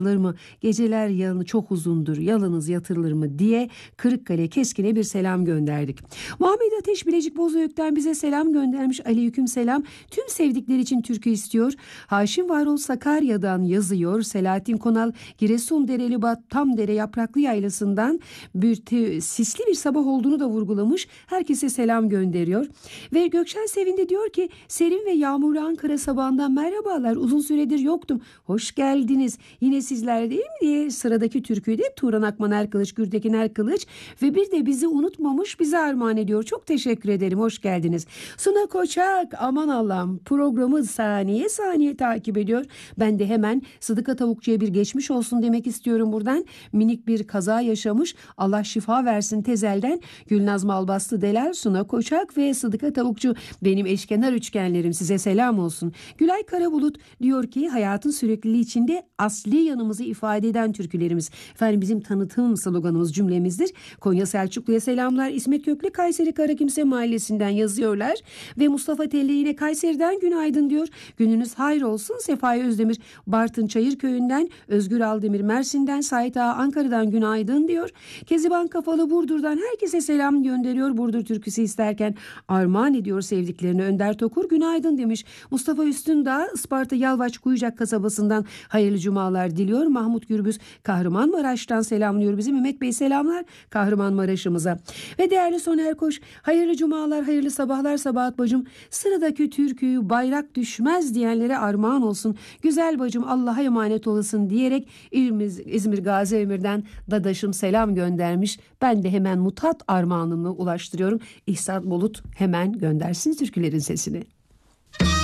mı? Geceler yalını çok uzundur, yalınız yatırılır mı diye Kırıkkale Keskin'e bir selam gönderdik. Muhammed Ateş Bilecik Bozüyük'ten bize selam göndermiş. Aleyküm selam. Tüm sevdikleri için türkü istiyor. Haşim Varol Sakarya'dan yazıyor. Selahattin Konal Giresun Derelibat Tamdere Yapraklı Yaylası'ndan sisli bir sabah olduğunu da vurgulamış. Herkese selam gönderiyor. Ve Gökşen Sevindi diyor ki serin ve yağmurlu Ankara sabahından merhabalar. Uzun süredir yoktum. Hoş geldiniz. Yine sizler değil mi diye sıradaki türküyü de Turan Akman Erkılıç, Gürtekin Erkılıç ve bir de bizi unutmamış bize armağan ediyor. Çok teşekkür ederim. Hoş geldiniz. Suna Koçak aman Allah'ım programı saniye saniye takip ediyor. Ben de hemen Sıdıka Tavukçu'ya bir geçmiş olsun demek istiyorum buradan. Minik bir kaza yaşamış. Allah şifa versin tezelden. Gülnaz Malbastı Delal, Suna Koçak ve Sıdıka Tavukçu benim eşkenar üçgenlerim size selam olsun. Gülay Karabulut diyor ki hayatın sürekliliği içinde asli yanımızı ifade eden türkülerimiz. Efendim bizim tanıtım sloganımız cümlemizdir. Konya Selçuklu'ya selamlar. İsmet Köklü Kayseri Karakimse Mahallesi'nden yazıyorlar. Ve Mustafa Telli yine Kayseri'den günaydın diyor. Gününüz hayır olsun. Sefai Özdemir Bartın Çayırköy'ünden, Özgür Aldemir Mersin'den, Sait Ağa Ankara'dan günaydın diyor. Keziban Kafalı Burdur'dan herkese selam gönderiyor. Burdur türküsü isterken armağan ediyor sevdiklerine. Önder Tokur günaydın demiş. Mustafa Üstündağ Isparta Yalvaç Kuyucak kasabasından hayırlı cumalar diliyor. Mahmut Gürbüz Kahramanmaraş'tan selamlıyor bizi. Mehmet Bey selamlar Kahramanmaraş'ımıza. Ve değerli Soner Koş hayırlı cumalar, hayırlı sabahlar Sabahat bacım. Sıradaki türküyü bayrak düşmez diyenlere armağan olsun. Güzel bacım Allah'a emanet olasın diyerek İzmir Gazi Emir'den dadaşım selam göndermiş. Ben de hemen mutat armağanımı ulaştırıyorum. İhsan Bulut hemen göndersin türkülerin sesini.